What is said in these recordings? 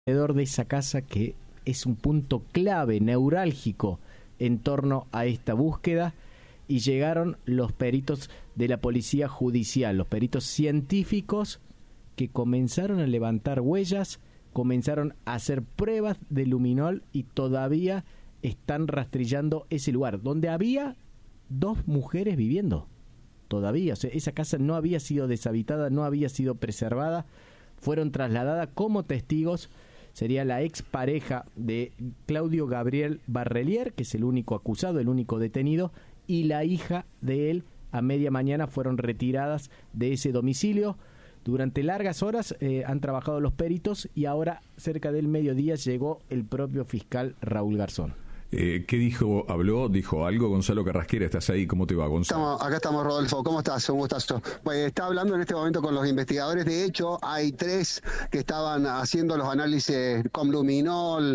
alrededor de esa casa que es un punto clave, neurálgico en torno a esta búsqueda, y llegaron los peritos de la policía judicial, los peritos científicos que comenzaron a levantar huellas, comenzaron a hacer pruebas de luminol y todavía están rastrillando ese lugar donde había 2 mujeres viviendo. Todavía, o sea, esa casa no había sido deshabitada, no había sido preservada, fueron trasladadas como testigos. Sería la expareja de Claudio Gabriel Barrelier, que es el único acusado, el único detenido, y la hija de él. A media mañana fueron retiradas de ese domicilio. Durante largas horas han trabajado los peritos y ahora, cerca del mediodía, llegó el propio fiscal Raúl Garzón. ¿Qué dijo? ¿Habló? ¿Dijo algo? Gonzalo Carrasquera, ¿estás ahí? ¿Cómo te va, Gonzalo? Acá estamos, Rodolfo. ¿Cómo estás? Un gustazo. Pues está hablando en este momento con los investigadores. De hecho, hay 3 que estaban haciendo los análisis con luminol,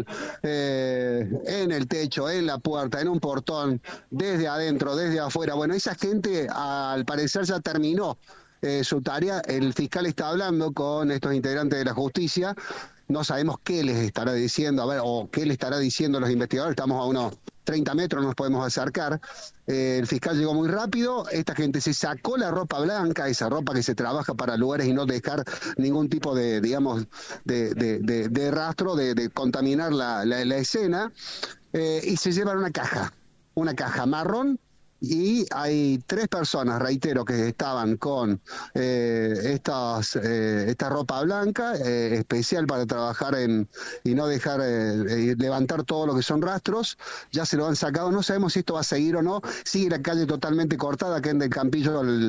en el techo, en la puerta, en un portón, desde adentro, desde afuera. Bueno, esa gente, al parecer, ya terminó su tarea. El fiscal está hablando con estos integrantes de la justicia. No sabemos qué les estará diciendo, o qué le estará diciendo los investigadores. Estamos a unos 30 metros, no nos podemos acercar. El fiscal llegó muy rápido. Esta gente se sacó la ropa blanca, esa ropa que se trabaja para lugares y no dejar ningún tipo de, digamos, de rastro, de contaminar la escena. Y se llevan una caja marrón. Y hay 3 personas, reitero, que estaban con esta ropa blanca, especial para trabajar y no dejar levantar todo lo que son rastros. Ya se lo han sacado, no sabemos si esto va a seguir o no. Sigue la calle totalmente cortada, que en del Campillo el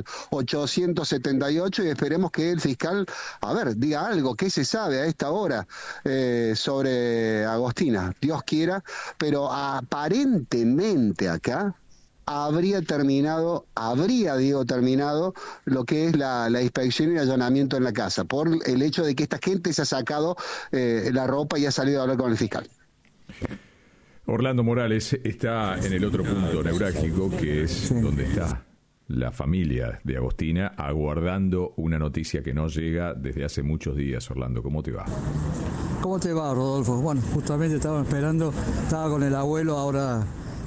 878, y esperemos que el fiscal, diga algo. ¿Qué se sabe a esta hora sobre Agostina? Dios quiera, pero aparentemente acá habría terminado lo que es la inspección y el allanamiento en la casa, por el hecho de que esta gente se ha sacado la ropa y ha salido a hablar con el fiscal. Orlando Morales está en el otro punto neurálgico, que es donde está la familia de Agostina, aguardando una noticia que no llega desde hace muchos días. Orlando, ¿cómo te va? ¿Cómo te va, Rodolfo? Bueno, justamente estaba con el abuelo, ahora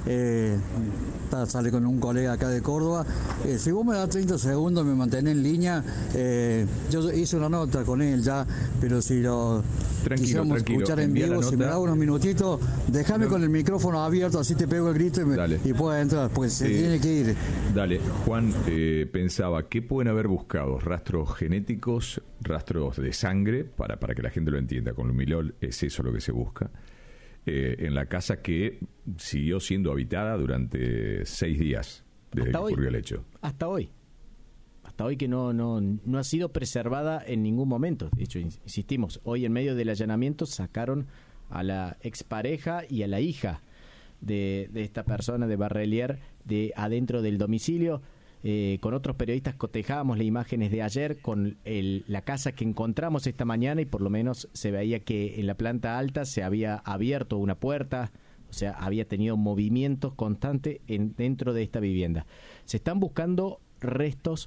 sale con un colega acá de Córdoba. Si vos me das 30 segundos, me mantenés en línea. Yo hice una nota con él ya, pero si lo quisiéramos escuchar en vivo, si me da unos minutitos, déjame con el micrófono abierto, así te pego el grito y puedes entrar, pues se tiene que ir. Dale, Juan, pensaba, ¿qué pueden haber buscado? ¿Rastros genéticos, rastros de sangre? Para que la gente lo entienda, con luminol es eso lo que se busca. En la casa que siguió siendo habitada durante 6 días desde que ocurrió el hecho. Hasta hoy que no ha sido preservada en ningún momento. De hecho, insistimos, hoy en medio del allanamiento sacaron a la expareja y a la hija de esta persona, de Barrelier, de adentro del domicilio. Con otros periodistas cotejábamos las imágenes de ayer con la casa que encontramos esta mañana, y por lo menos se veía que en la planta alta se había abierto una puerta, o sea, había tenido movimientos constantes dentro de esta vivienda. Se están buscando rastros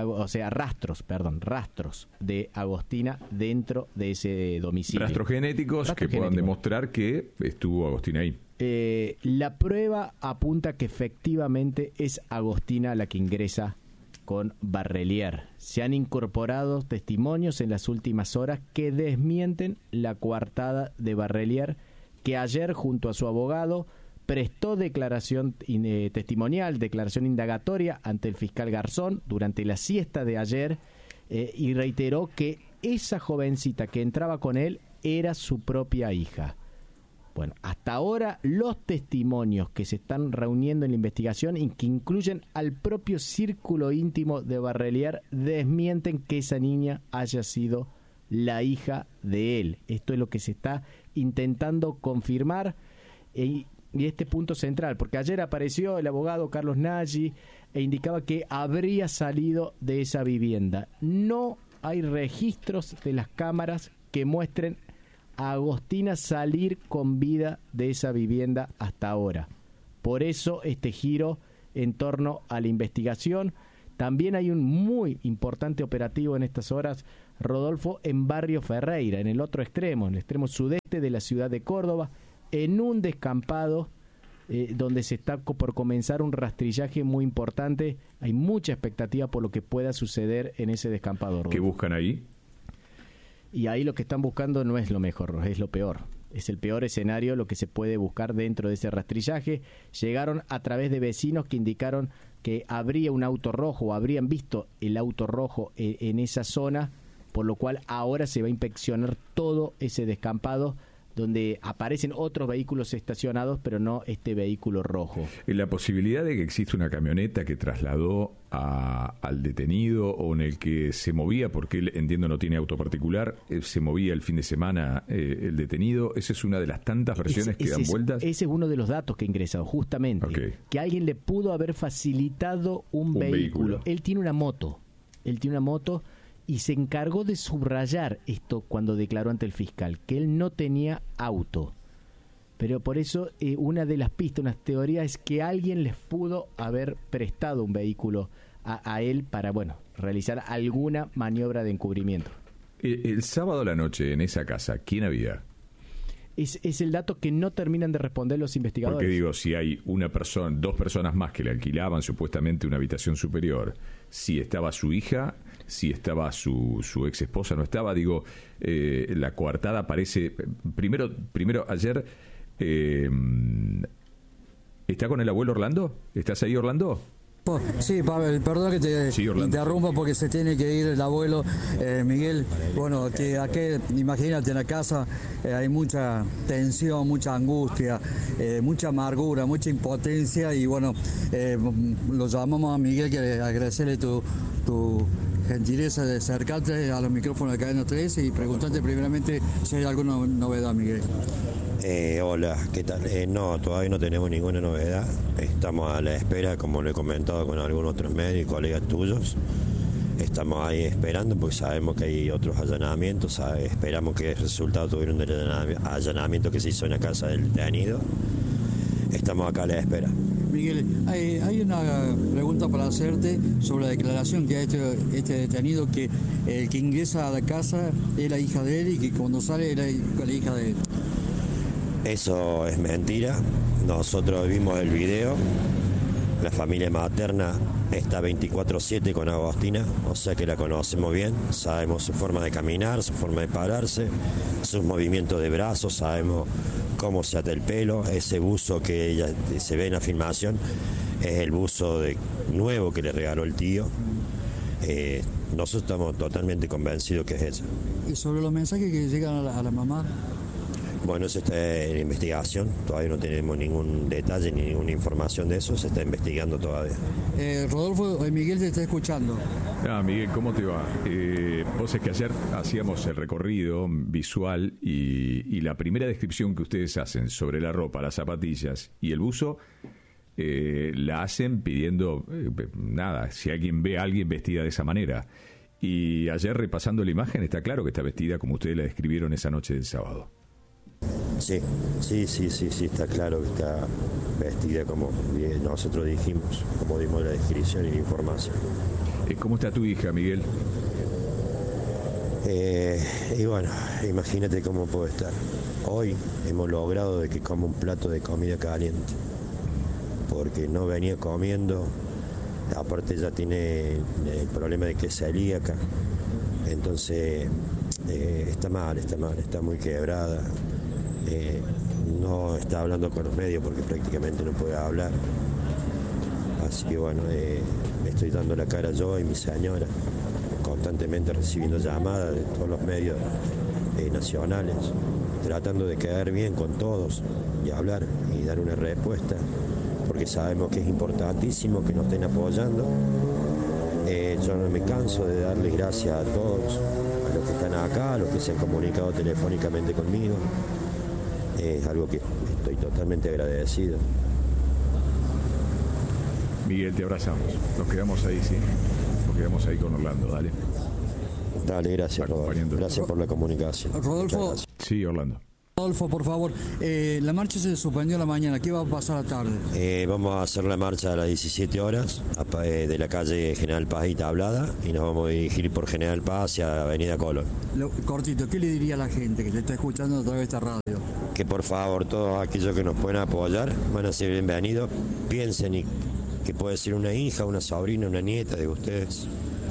de Agostina dentro de ese domicilio. Rastros genéticos puedan demostrar que estuvo Agostina ahí. La prueba apunta que efectivamente es Agostina la que ingresa con Barrelier. Se han incorporado testimonios en las últimas horas que desmienten la coartada de Barrelier, que ayer, junto a su abogado, prestó declaración testimonial, declaración indagatoria ante el fiscal Garzón durante la siesta de ayer, y reiteró que esa jovencita que entraba con él era su propia hija. Bueno, hasta ahora los testimonios que se están reuniendo en la investigación y que incluyen al propio círculo íntimo de Barrelier desmienten que esa niña haya sido la hija de él. Esto es lo que se está intentando confirmar, y este punto central, porque ayer apareció el abogado Carlos Nagy e indicaba que habría salido de esa vivienda. No hay registros de las cámaras que muestren a Agostina salir con vida de esa vivienda hasta ahora. Por eso este giro en torno a la investigación. También hay un muy importante operativo en estas horas Rodolfo, en Barrio Ferreira, en el otro extremo, en el extremo sudeste de la ciudad de Córdoba, en un descampado donde se está por comenzar un rastrillaje muy importante. Hay mucha expectativa por lo que pueda suceder en ese descampado, Rodolfo. ¿Qué buscan ahí? Y ahí lo que están buscando no es lo mejor, es lo peor. Es el peor escenario lo que se puede buscar dentro de ese rastrillaje. Llegaron a través de vecinos que indicaron que habría un auto rojo, o habrían visto el auto rojo en esa zona, por lo cual ahora se va a inspeccionar todo ese descampado, donde aparecen otros vehículos estacionados, pero no este vehículo rojo. La posibilidad de que exista una camioneta que trasladó al detenido, o en el que se movía, porque él, entiendo, no tiene auto particular, se movía el fin de semana el detenido, esa es una de las tantas versiones que dan vueltas. Ese es uno de los datos que he ingresado, justamente, que alguien le pudo haber facilitado un vehículo. Él tiene una moto, y se encargó de subrayar esto cuando declaró ante el fiscal, que él no tenía auto. Pero por eso una de las pistas, una teoría, es que alguien les pudo haber prestado un vehículo a él para, realizar alguna maniobra de encubrimiento. El sábado a la noche en esa casa, ¿quién había? Es el dato que no terminan de responder los investigadores. Porque digo, si hay una persona, 2 personas más que le alquilaban supuestamente una habitación superior, si estaba su hija, si estaba su ex esposa, no estaba, la coartada parece... Primero ayer... ¿Está con el abuelo Orlando? ¿Estás ahí, Orlando? Sí, Pavel, perdón que te interrumpa porque se tiene que ir el abuelo Miguel. Bueno, que aquí, imagínate, en la casa hay mucha tensión, mucha angustia, mucha amargura, mucha impotencia, y lo llamamos a Miguel, que agradecerle tu gentileza de acercarte a los micrófonos de Cadena 3 y preguntarte primeramente si hay alguna novedad, Miguel. Hola, ¿qué tal? No, todavía no tenemos ninguna novedad. Estamos a la espera, como lo he comentado con algunos otros medios y colegas tuyos. Estamos ahí esperando porque sabemos que hay otros allanamientos. Esperamos que el resultado tuviera un allanamiento que se hizo en la casa del detenido. Estamos acá a la espera. Miguel, hay una pregunta para hacerte sobre la declaración que ha hecho este detenido, que el que ingresa a la casa es la hija de él y que cuando sale era la hija de él. Eso es mentira. Nosotros vimos el video. La familia materna está 24/7 con Agostina, o sea que la conocemos bien. Sabemos su forma de caminar, su forma de pararse, sus movimientos de brazos, sabemos cómo se ata el pelo. Ese buzo que ella se ve en la filmación es el buzo nuevo que le regaló el tío. Nosotros estamos totalmente convencidos que es eso. ¿Y sobre los mensajes que llegan a la mamá? Bueno, eso está en investigación, todavía no tenemos ningún detalle ni ninguna información de eso, se está investigando todavía. Rodolfo, Miguel te está escuchando. Miguel, ¿cómo te va? Vos es que ayer hacíamos el recorrido visual y la primera descripción que ustedes hacen sobre la ropa, las zapatillas y el buzo, la hacen pidiendo, si alguien ve a alguien vestida de esa manera. Y ayer, repasando la imagen, está claro que está vestida como ustedes la describieron esa noche del sábado. Sí, está claro que está vestida como nosotros dijimos, como dimos la descripción y la información. ¿Cómo está tu hija, Miguel? Imagínate cómo puede estar. Hoy hemos logrado de que coma un plato de comida caliente, porque no venía comiendo. Aparte ya tiene el problema de que es celíaca, entonces está mal, está muy quebrada. No está hablando con los medios porque prácticamente no puede hablar, así que me estoy dando la cara yo y mi señora, constantemente recibiendo llamadas de todos los medios nacionales, tratando de quedar bien con todos y hablar y dar una respuesta, porque sabemos que es importantísimo que nos estén apoyando. Yo no me canso de darles gracias a todos, a los que están acá, a los que se han comunicado telefónicamente conmigo. Es algo que estoy totalmente agradecido. Miguel, te abrazamos. Nos quedamos ahí, ¿sí? Nos quedamos ahí con Orlando, dale. Dale, gracias, Rodolfo. Gracias por la comunicación. Rodolfo. Sí, Orlando. Rodolfo, por favor, la marcha se suspendió a la mañana, ¿qué va a pasar a la tarde? Vamos a hacer la marcha a las 17 horas de la calle General Paz y Tablada y nos vamos a dirigir por General Paz hacia Avenida Colón. Cortito, ¿qué le diría a la gente que te está escuchando a través de esta radio? Que por favor todos aquellos que nos puedan apoyar van a ser bienvenidos. Piensen que puede ser una hija, una sobrina, una nieta de ustedes.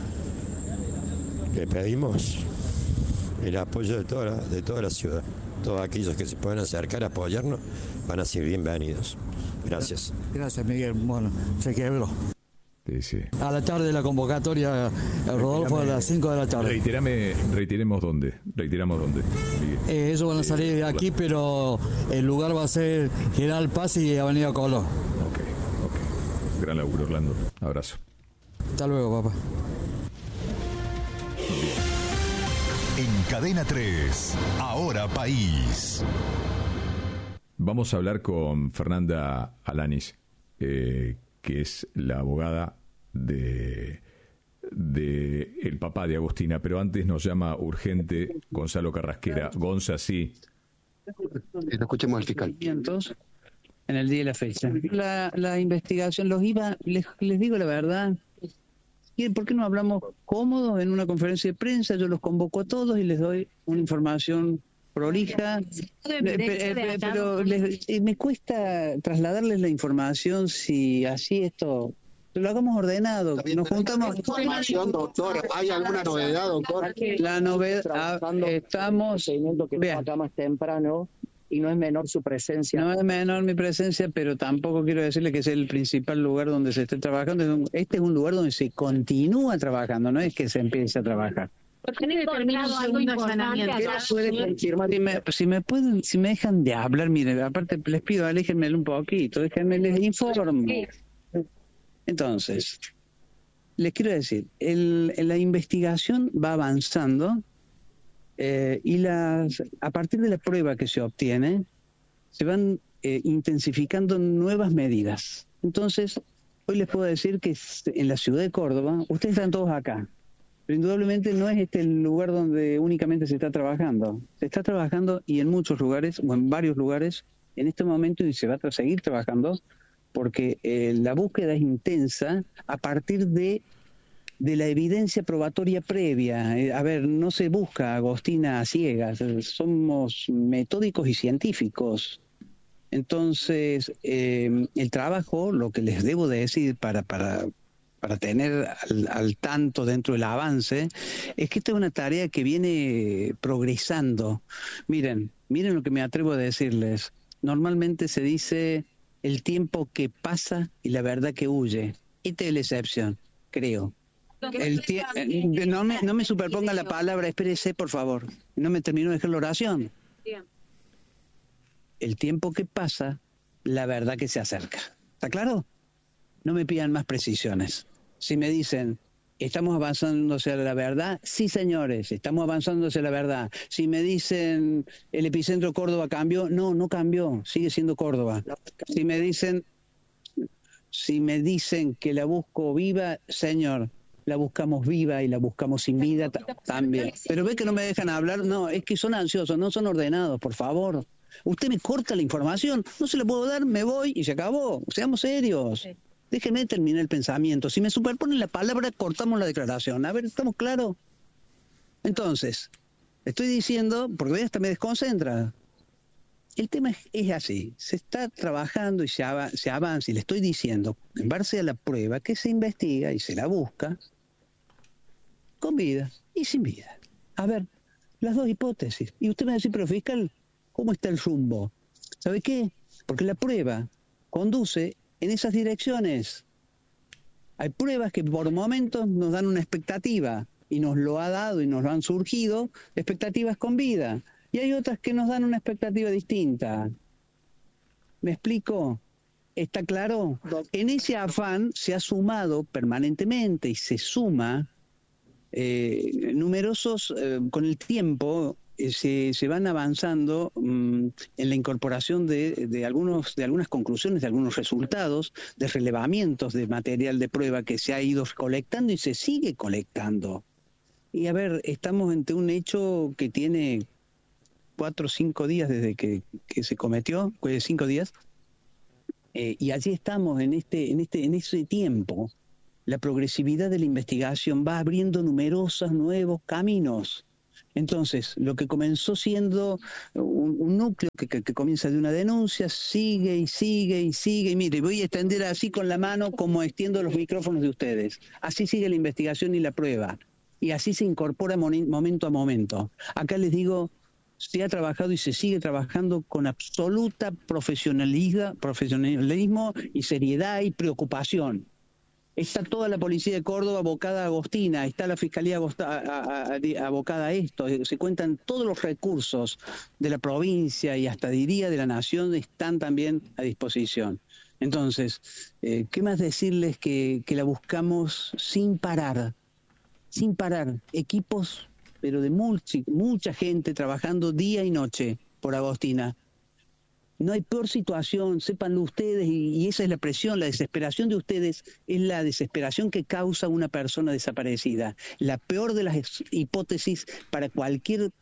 Le pedimos el apoyo de toda la ciudad. Todos aquellos que se puedan acercar a apoyarnos van a ser bienvenidos. Gracias. Gracias, Miguel. Bueno, se quebró. Sí. A la tarde la convocatoria, Rodolfo, a las 5 de la tarde. Reiteramos dónde. Ellos van a salir de aquí, pero el lugar va a ser General Paz y Avenida Colón. Ok. Gran laburo, Orlando. Abrazo. Hasta luego, papá. En Cadena 3, Ahora País. Vamos a hablar con Fernanda Alanis, que es la abogada de el papá de Agostina, pero antes nos llama urgente Gonzalo Carrasquera. Gonza, sí. Escuchemos al fiscal. En el día y la fecha. La investigación, les digo la verdad. ¿Por qué no hablamos cómodos en una conferencia de prensa? Yo los convoco a todos y les doy una información prolija, pero me cuesta trasladarles la información si así esto... Lo hagamos ordenado, nos juntamos... Doctor, ¿hay alguna novedad, doctor? La novedad, estamos... Acá más temprano, y no es menor su presencia. No es menor mi presencia, pero tampoco quiero decirle que es el principal lugar donde se esté trabajando. Este es un lugar donde se continúa trabajando, no es que se empiece a trabajar. ¿Por qué determinado algo importante? Si me dejan de hablar, mire, aparte les pido, aléjenmelo un poquito, déjenme les informo. Entonces, les quiero decir, la investigación va avanzando y a partir de la prueba que se obtiene, se van intensificando nuevas medidas. Entonces, hoy les puedo decir que en la ciudad de Córdoba, ustedes están todos acá, pero indudablemente no es este el lugar donde únicamente se está trabajando. Se está trabajando y en muchos lugares, o en varios lugares, en este momento, y se va a seguir trabajando, porque la búsqueda es intensa a partir de la evidencia probatoria previa. A ver, no se busca Agostina a ciegas, somos metódicos y científicos. Entonces, el trabajo, lo que les debo de decir para tener al tanto dentro del avance, es que esta es una tarea que viene progresando. Miren lo que me atrevo a decirles. Normalmente se dice el tiempo que pasa y la verdad que huye. Esta es la excepción, creo. No me superponga la palabra, espérese, por favor. No me termino de dejar la oración. El tiempo que pasa, la verdad que se acerca. ¿Está claro? No me pidan más precisiones. Si me dicen, ¿estamos avanzando hacia la verdad? Sí, señores, estamos avanzando hacia la verdad. Si me dicen, ¿el epicentro Córdoba cambió? No cambió, sigue siendo Córdoba. Si me dicen que la busco viva, señor, la buscamos viva y la buscamos sin vida también. Pero ve que no me dejan hablar. No, es que son ansiosos, no son ordenados, por favor. Usted me corta la información, no se la puedo dar, me voy y se acabó. Seamos serios. Sí. Déjenme terminar el pensamiento. Si me superponen la palabra, cortamos la declaración. A ver, ¿estamos claros? Entonces, estoy diciendo, porque hasta me desconcentra. El tema es así, se está trabajando y se avanza, y le estoy diciendo, en base a la prueba, que se investiga y se la busca, con vida y sin vida. A ver, las dos hipótesis. Y usted me va a decir, pero fiscal, ¿cómo está el rumbo? ¿Sabe qué? Porque la prueba conduce en esas direcciones. Hay pruebas que por momentos nos dan una expectativa, y nos lo ha dado y nos lo han surgido expectativas con vida. Y hay otras que nos dan una expectativa distinta. ¿Me explico? ¿Está claro? En ese afán se ha sumado permanentemente y se suma numerosos, con el tiempo, se van avanzando en la incorporación de algunas conclusiones, de algunos resultados, de relevamientos de material de prueba que se ha ido colectando y se sigue colectando. Y a ver, estamos ante un hecho que tiene 4 o 5 días desde que se cometió, 5 días, y allí estamos en ese tiempo. La progresividad de la investigación va abriendo nuevos caminos. Entonces, lo que comenzó siendo un núcleo que comienza de una denuncia, sigue y sigue y sigue. Y mire, voy a extender así con la mano como extiendo los micrófonos de ustedes. Así sigue la investigación y la prueba. Y así se incorpora momento a momento. Acá les digo, se ha trabajado y se sigue trabajando con absoluta profesionalismo y seriedad y preocupación. Está toda la policía de Córdoba abocada a Agostina, está la fiscalía abocada a esto, se cuentan todos los recursos de la provincia y hasta diría de la nación están también a disposición. Entonces, ¿qué más decirles que la buscamos sin parar, equipos, pero de mucha gente trabajando día y noche por Agostina? No hay peor situación, sépanlo ustedes, y esa es la presión, la desesperación de ustedes es la desesperación que causa una persona desaparecida. La peor de las hipótesis para cualquier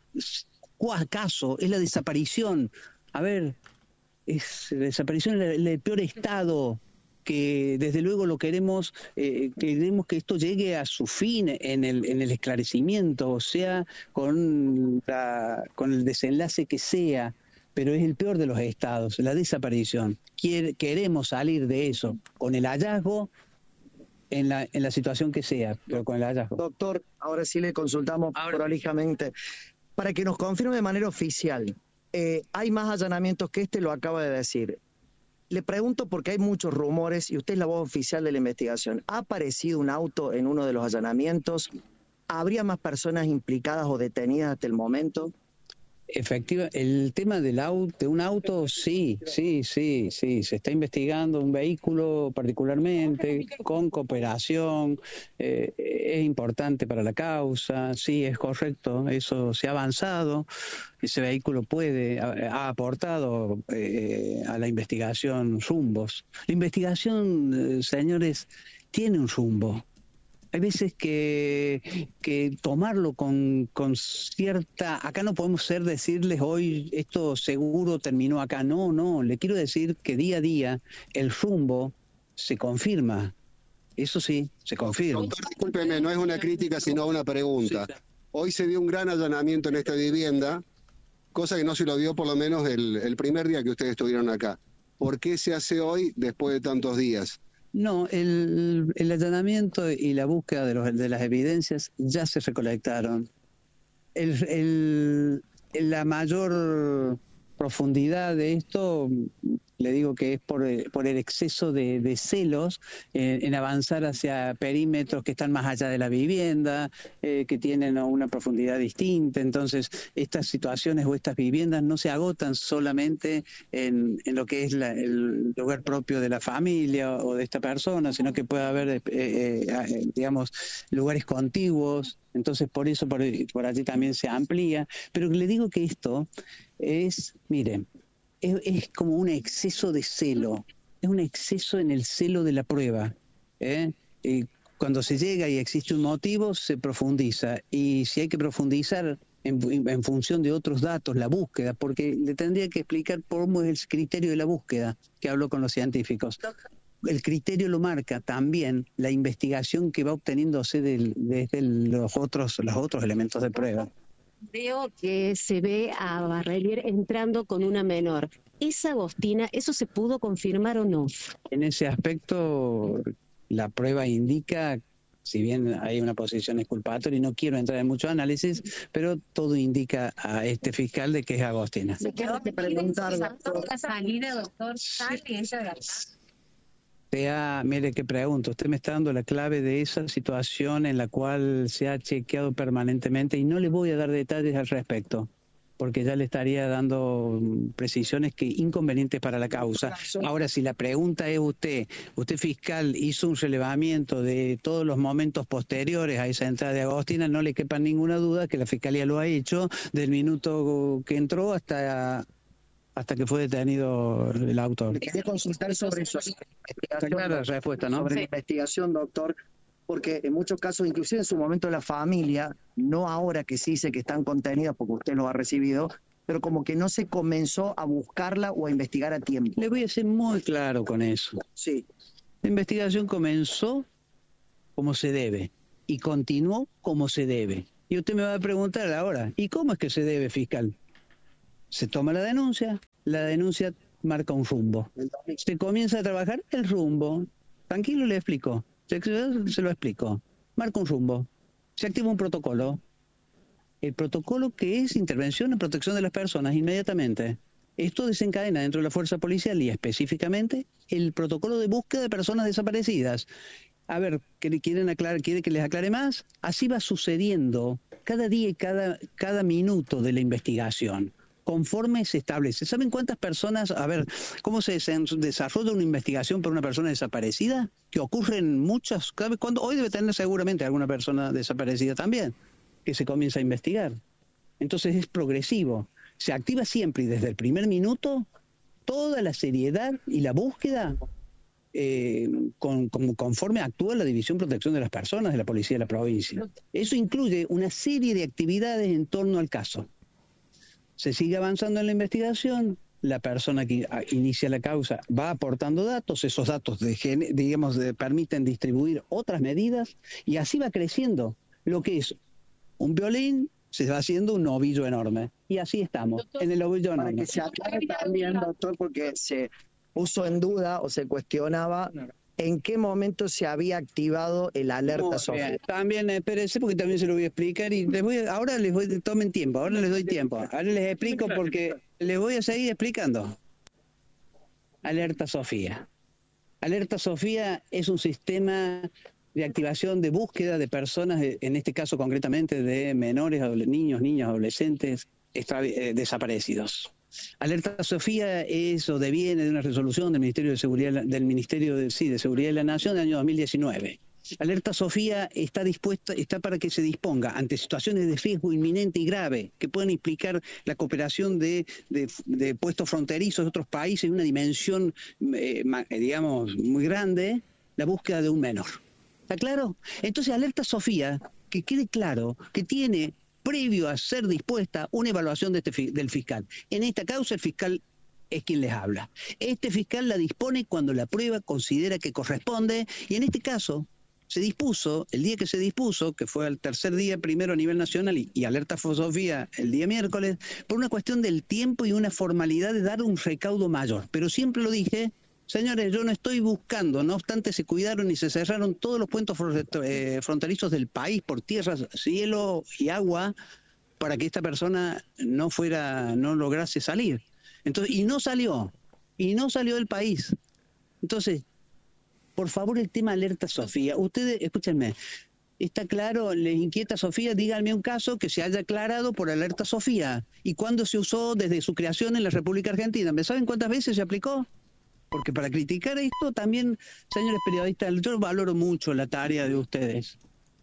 caso es la desaparición. A ver, la desaparición es el peor estado, que desde luego lo queremos que esto llegue a su fin en el esclarecimiento, o sea, con el desenlace que sea. Pero es el peor de los estados, la desaparición. Queremos salir de eso, con el hallazgo, en la situación que sea, pero con el hallazgo. Doctor, ahora sí le consultamos prolijamente, para que nos confirme de manera oficial, hay más allanamientos que lo acaba de decir. Le pregunto porque hay muchos rumores, y usted es la voz oficial de la investigación. ¿Ha aparecido un auto en uno de los allanamientos? ¿Habría más personas implicadas o detenidas hasta el momento? Efectivamente, el tema de un auto, sí, se está investigando un vehículo particularmente, con cooperación, es importante para la causa, sí, es correcto, eso se ha avanzado, ese vehículo ha aportado a la investigación rumbos. La investigación, señores, tiene un rumbo. Hay veces que tomarlo con cierta... Acá no podemos decirles hoy esto seguro terminó acá. No, le quiero decir que día a día el rumbo se confirma. Eso sí, se confirma. Doctor, discúlpeme, no es una crítica sino una pregunta. Sí. Hoy se dio un gran allanamiento en esta vivienda, cosa que no se lo dio por lo menos el primer día que ustedes estuvieron acá. ¿Por qué se hace hoy después de tantos días? No, el allanamiento y la búsqueda de las evidencias ya se recolectaron. La mayor profundidad de esto, le digo que es por el exceso de celos en avanzar hacia perímetros que están más allá de la vivienda, que tienen una profundidad distinta. Entonces, estas situaciones o estas viviendas no se agotan solamente en lo que es el lugar propio de la familia o de esta persona, sino que puede haber, digamos, lugares contiguos. Entonces, por eso por allí también se amplía. Pero le digo que esto es, miren, es como un exceso de celo, es un exceso en el celo de la prueba. Cuando se llega y existe un motivo, se profundiza. Y si hay que profundizar en función de otros datos, la búsqueda, porque le tendría que explicar cómo es el criterio de la búsqueda, que habló con los científicos. El criterio lo marca también la investigación que va obteniéndose desde los otros elementos de prueba. Veo que se ve a Barrelier entrando con una menor. ¿Esa Agostina, eso se pudo confirmar o no? En ese aspecto, la prueba indica, si bien hay una posición exculpatoria y no quiero entrar en mucho análisis, pero todo indica a este fiscal de que es Agostina. ¿Se quedó que preguntar la salida, doctor? ¿Sale ella de acá? Mire qué pregunta, usted me está dando la clave de esa situación en la cual se ha chequeado permanentemente y no le voy a dar detalles al respecto, porque ya le estaría dando precisiones inconvenientes para la causa. Ahora, si la pregunta es usted fiscal hizo un relevamiento de todos los momentos posteriores a esa entrada de Agostina, no le quepa ninguna duda que la Fiscalía lo ha hecho del minuto que entró hasta que fue detenido el autor. Quería consultar sobre eso. Está clara la respuesta, ¿no? Sobre la investigación, doctor, porque en muchos casos, inclusive en su momento la familia, no ahora que sí dice que están contenidas porque usted lo ha recibido, pero como que no se comenzó a buscarla o a investigar a tiempo. Le voy a ser muy claro con eso. Sí. La investigación comenzó como se debe y continuó como se debe. Y usted me va a preguntar ahora, ¿y cómo es que se debe, fiscal? Se toma la denuncia marca un rumbo. Se comienza a trabajar el rumbo. Tranquilo, le explico. Se lo explico. Marca un rumbo. Se activa un protocolo. El protocolo que es intervención en protección de las personas inmediatamente. Esto desencadena dentro de la fuerza policial y específicamente el protocolo de búsqueda de personas desaparecidas. A ver, ¿quiere que les aclare más? Así va sucediendo cada día y cada minuto de la investigación, conforme se establece. ¿Saben cuántas personas, cómo se desarrolla una investigación por una persona desaparecida? Que ocurren muchas, hoy debe tener seguramente alguna persona desaparecida también, que se comienza a investigar. Entonces es progresivo. Se activa siempre y desde el primer minuto toda la seriedad y la búsqueda conforme actúa la División de Protección de las Personas de la Policía de la provincia. Eso incluye una serie de actividades en torno al caso. Se sigue avanzando en la investigación, la persona que inicia la causa va aportando datos, esos datos permiten distribuir otras medidas y así va creciendo. Lo que es un violín se va haciendo un ovillo enorme. Y así estamos, doctor, en el ovillo enorme. Para que se aclare también, doctor, porque se puso en duda o se cuestionaba en qué momento se había activado el alerta Sofía. También espérense porque también se lo voy a explicar y tomen tiempo, ahora les doy tiempo. Ahora les explico porque les voy a seguir explicando. Alerta Sofía. Alerta Sofía es un sistema de activación de búsqueda de personas, en este caso concretamente de menores, niños, adolescentes desaparecidos. Alerta Sofía deviene de una resolución del Ministerio de Seguridad de Seguridad de la Nación del año 2019. Alerta Sofía está para que se disponga ante situaciones de riesgo inminente y grave que pueden implicar la cooperación de puestos fronterizos de otros países en una dimensión, muy grande, la búsqueda de un menor. ¿Está claro? Entonces, Alerta Sofía, que quede claro que tiene previo a ser dispuesta una evaluación del fiscal. En esta causa el fiscal es quien les habla. Este fiscal la dispone cuando la prueba considera que corresponde y en este caso se dispuso, el día que se dispuso, que fue el tercer día primero a nivel nacional y Alerta Sofía el día miércoles, por una cuestión del tiempo y una formalidad de dar un recaudo mayor. Pero siempre lo dije, señores, yo no estoy buscando, no obstante se cuidaron y se cerraron todos los puentes fronterizos del país por tierra, cielo y agua para que esta persona no lograse salir. Entonces, y no salió del país. Entonces, por favor, el tema Alerta Sofía. Ustedes, escúchenme, ¿está claro? ¿Les inquieta Sofía? Díganme un caso que se haya aclarado por Alerta Sofía. ¿Y cuándo se usó desde su creación en la República Argentina? ¿Me saben cuántas veces se aplicó? Porque para criticar esto también, señores periodistas, yo valoro mucho la tarea de ustedes.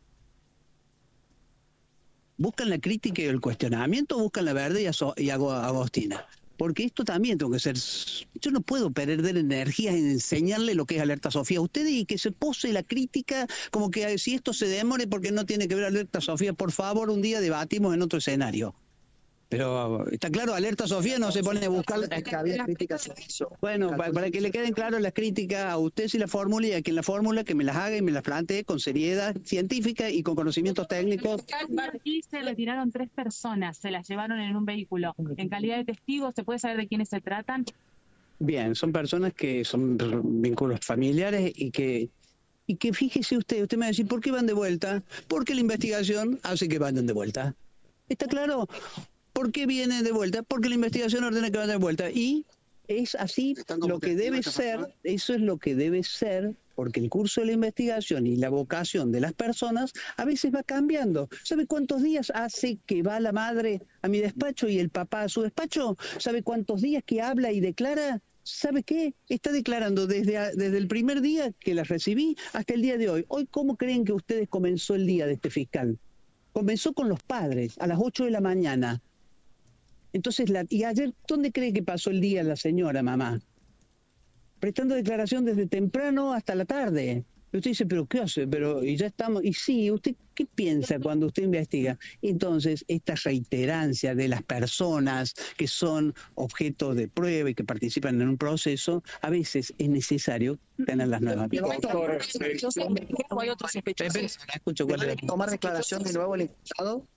¿Buscan la crítica y el cuestionamiento o buscan la verdad y Agostina? Porque esto también tengo que ser... Yo no puedo perder energía en enseñarle lo que es Alerta Sofía a ustedes y que se pose la crítica como que si esto se demore porque no tiene que ver Alerta Sofía, por favor, un día debatimos en otro escenario. Pero está claro, Alerta Sofía no se pone a buscar... Es que había críticas a eso. Bueno, para que le queden claras las críticas a usted si la fórmula y a quien la fórmula que me las haga y me las plantee con seriedad científica y con conocimientos técnicos. Aquí se retiraron 3 personas, se las llevaron en un vehículo. En calidad de testigos, ¿se puede saber de quiénes se tratan? Bien, son personas que son vínculos familiares y que fíjese usted me va a decir, ¿por qué van de vuelta? Porque la investigación hace que vayan de vuelta. ¿Está claro? ¿Por qué vienen de vuelta? Porque la investigación ordena que vayan de vuelta. Y es así lo que debe ser, eso es lo que debe ser, porque el curso de la investigación y la vocación de las personas a veces va cambiando. ¿Sabe cuántos días hace que va la madre a mi despacho y el papá a su despacho? ¿Sabe cuántos días que habla y declara? ¿Sabe qué? Está declarando desde el primer día que la recibí hasta el día de hoy. Hoy, ¿cómo creen que ustedes comenzó el día de este fiscal? Comenzó con los padres, a las 8 de la mañana. Entonces, ¿y ayer dónde cree que pasó el día la señora, mamá? Prestando declaración desde temprano hasta la tarde. Y usted dice, ¿pero qué hace? Y ya estamos. Y sí, usted ¿Qué piensa cuando usted investiga? Entonces, esta reiterancia de las personas que son objeto de prueba y que participan en un proceso, a veces es necesario tener las nuevas. ¿Hay otros sospechosos? ¿Tomar declaración de nuevo el imputado?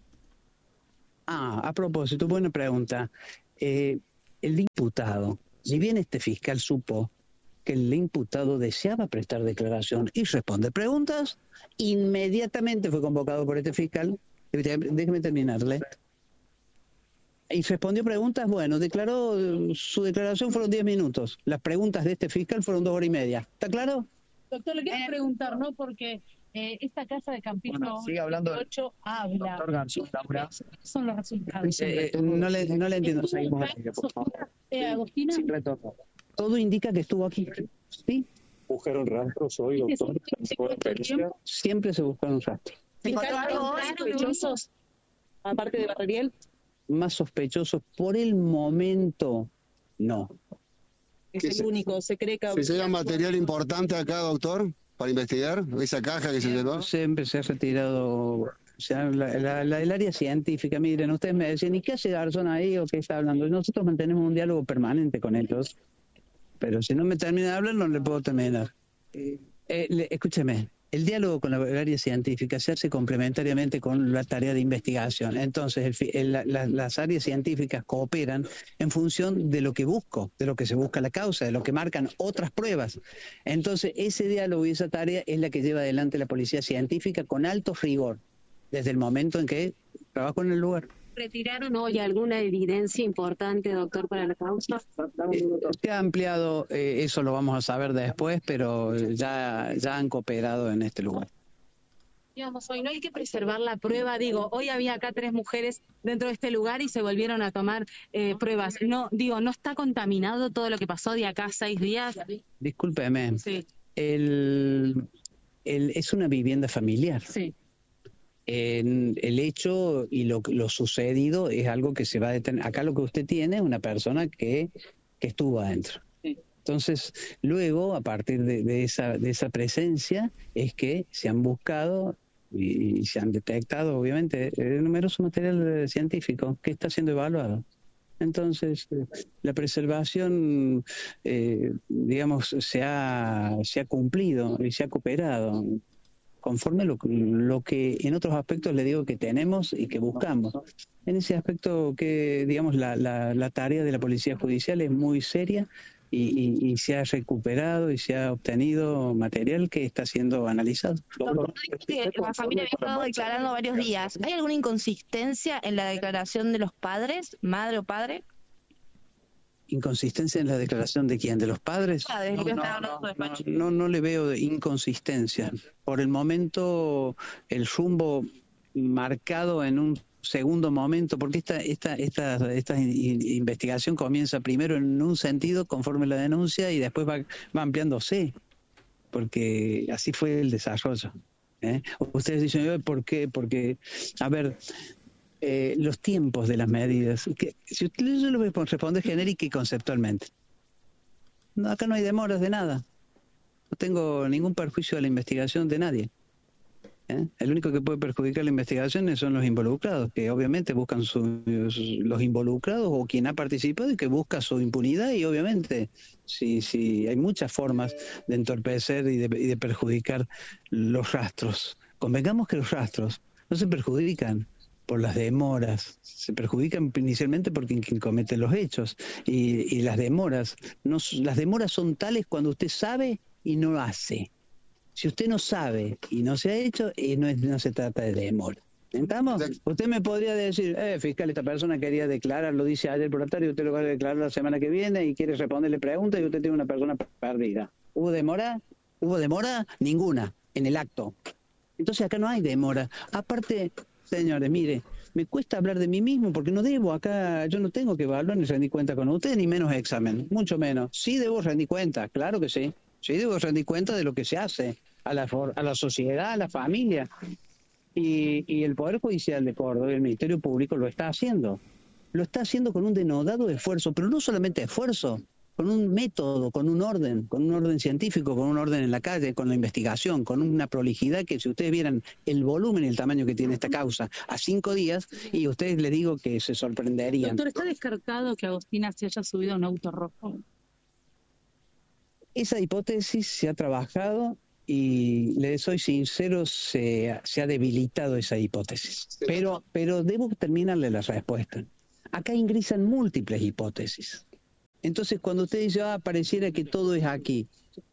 A propósito, buena pregunta. El imputado, si bien este fiscal supo que el imputado deseaba prestar declaración y responder preguntas, inmediatamente fue convocado por este fiscal, déjeme terminarle, y respondió preguntas, bueno, declaró, su declaración fueron 10 minutos, las preguntas de este fiscal fueron 2 horas y media, ¿está claro? Doctor, le quiero preguntar, ¿no? Porque esta casa de Campito 8 habla. Doctor García, son los resultados. No le entiendo, seguimos aquí, por favor. Agostina. Sin retorno. Todo indica que estuvo aquí, ¿sí? ¿Buscaron rastros hoy, doctor? Siempre se buscaron rastros. ¿Sospechosos, aparte de Barrelier? Más sospechosos por el momento, no. Es el único, se cree que... ¿Se llega material importante acá, doctor, para investigar? ¿Esa caja que se llenó? Siempre se ha retirado, o sea, el área científica. Miren, ustedes me decían, ¿y qué hace Garzón ahí o qué está hablando? Nosotros mantenemos un diálogo permanente con ellos, pero si no me termina de hablar, no le puedo terminar. Escúcheme, el diálogo con la área científica se hace complementariamente con la tarea de investigación. Entonces, las áreas científicas cooperan en función de lo que busco, de lo que se busca la causa, de lo que marcan otras pruebas. Entonces, ese diálogo y esa tarea es la que lleva adelante la policía científica con alto rigor, desde el momento en que trabajo en el lugar. ¿Retiraron hoy alguna evidencia importante, doctor, para la causa? Se ha ampliado, eso lo vamos a saber después, pero ya han cooperado en este lugar. Digamos, hoy no hay que preservar la prueba, digo, hoy había acá 3 mujeres dentro de este lugar y se volvieron a tomar pruebas. No, digo, ¿no está contaminado todo lo que pasó de acá 6 días? Discúlpeme. Sí. Es una vivienda familiar. Sí. El hecho y lo sucedido es algo que se va a detener. Acá lo que usted tiene es una persona que estuvo adentro. Sí. Entonces, luego, a partir de esa presencia, es que se han buscado y se han detectado, obviamente, numeroso material científico que está siendo evaluado. Entonces, la preservación, digamos, se ha cumplido y se ha cooperado conforme lo que en otros aspectos le digo que tenemos y que buscamos. En ese aspecto que, digamos, la tarea de la Policía Judicial es muy seria y se ha recuperado y se ha obtenido material que está siendo analizado. La familia había estado declarando varios días. ¿Hay alguna inconsistencia en la declaración de los padres, madre o padre? ¿Inconsistencia en la declaración de quién? ¿De los padres? No le veo inconsistencia. Por el momento, el rumbo marcado en un segundo momento, porque esta investigación comienza primero en un sentido conforme la denuncia y después va ampliándose, porque así fue el desarrollo. Ustedes dicen, ¿por qué? Porque, a ver, los tiempos de las medidas, si usted yo lo voy a responder genérica y conceptualmente. No, acá no hay demoras de nada. No tengo ningún perjuicio de la investigación de nadie. El único que puede perjudicar la investigación son los involucrados, que obviamente buscan los involucrados o quien ha participado y que busca su impunidad, y obviamente si hay muchas formas de entorpecer y de perjudicar los rastros. Convengamos que los rastros no se perjudican por las demoras, se perjudican inicialmente por quien comete los hechos, y las demoras son tales cuando usted sabe y no hace. Si usted no sabe y no se ha hecho, no se trata de demora. ¿Entendamos? Usted me podría decir, fiscal, esta persona quería declarar, lo dice ayer por la tarde, y usted lo va a declarar la semana que viene y quiere responderle preguntas y usted tiene una persona perdida. ¿Hubo demora? ¿Hubo demora? Ninguna, en el acto. Entonces acá no hay demora. Aparte, señores, mire, me cuesta hablar de mí mismo porque no debo acá, yo no tengo que evaluar ni rendir cuenta con usted, ni menos examen, mucho menos. Sí debo rendir cuenta, claro que sí. Sí debo rendir cuenta de lo que se hace a la sociedad, a la familia. Y el Poder Judicial de Córdoba y el Ministerio Público lo está haciendo. Lo está haciendo con un denodado esfuerzo, pero no solamente esfuerzo, con un método, con un orden científico, con un orden en la calle, con la investigación, con una prolijidad que si ustedes vieran el volumen y el tamaño que tiene esta causa a 5 días, y ustedes les digo que se sorprenderían. Doctor, ¿está descartado que Agostina se haya subido a un auto rojo? Esa hipótesis se ha trabajado y les soy sincero, se ha debilitado esa hipótesis. Pero debo terminarle la respuesta. Acá ingresan múltiples hipótesis. Entonces, cuando usted dice, pareciera que todo es aquí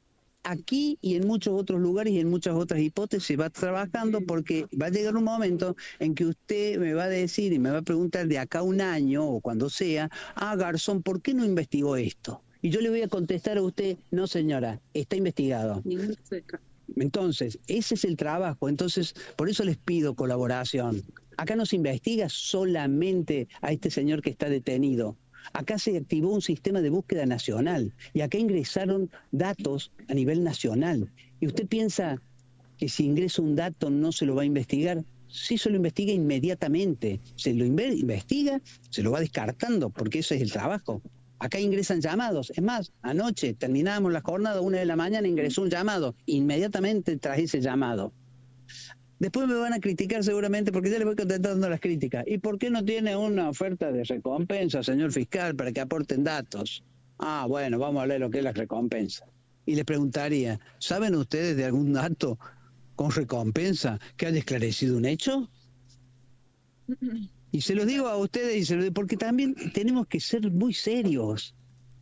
y en muchos otros lugares y en muchas otras hipótesis se va trabajando, porque va a llegar un momento en que usted me va a decir y me va a preguntar de acá a un año o cuando sea, Garzón, ¿por qué no investigó esto? Y yo le voy a contestar a usted, no señora, está investigado. Entonces, ese es el trabajo. Entonces, por eso les pido colaboración. Acá no se investiga solamente a este señor que está detenido. Acá se activó un sistema de búsqueda nacional y acá ingresaron datos a nivel nacional. ¿Y usted piensa que si ingresa un dato no se lo va a investigar? Sí, se lo investiga inmediatamente. Se lo investiga, se lo va descartando, porque ese es el trabajo. Acá ingresan llamados. Es más, anoche terminábamos la jornada, 1 de la mañana, ingresó un llamado. Inmediatamente tras ese llamado. Después me van a criticar seguramente, porque ya les voy contestando las críticas. ¿Y por qué no tiene una oferta de recompensa, señor fiscal, para que aporten datos? Bueno, vamos a leer lo que es la recompensa. Y les preguntaría, ¿saben ustedes de algún dato con recompensa que haya esclarecido un hecho? Y se los digo a ustedes, porque también tenemos que ser muy serios.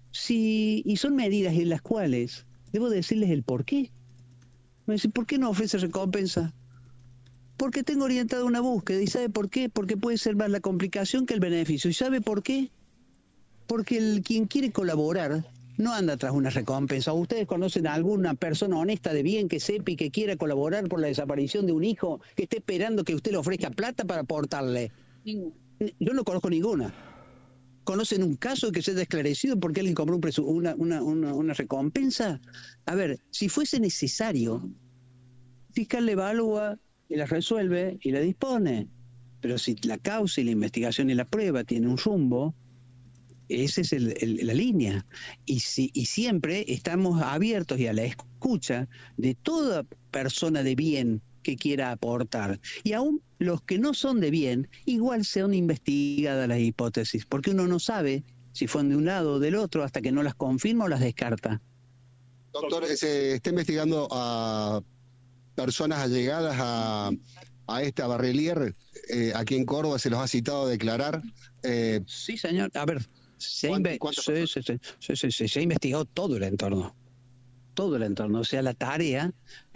Y son medidas en las cuales debo decirles el por qué. Me dicen, ¿por qué no ofrece recompensa? Porque tengo orientada una búsqueda. ¿Y sabe por qué? Porque puede ser más la complicación que el beneficio. ¿Y sabe por qué? Porque quien quiere colaborar no anda tras una recompensa. ¿Ustedes conocen a alguna persona honesta de bien que sepa y que quiera colaborar por la desaparición de un hijo, que esté esperando que usted le ofrezca plata para aportarle? Yo no conozco ninguna. ¿Conocen un caso que se haya esclarecido porque alguien compró una recompensa? A ver, si fuese necesario, el fiscal le evalúa y la resuelve y la dispone. Pero si la causa y la investigación y la prueba tienen un rumbo, esa es la línea. Y siempre estamos abiertos y a la escucha de toda persona de bien que quiera aportar. Y aún los que no son de bien, igual sean investigadas las hipótesis, porque uno no sabe si fueron de un lado o del otro hasta que no las confirma o las descarta. Doctor, se está investigando a personas allegadas a esta Barrelier, aquí en Córdoba se los ha citado a declarar. Sí, señor. A ver, se ha investigado todo el entorno. Todo el entorno. O sea, la tarea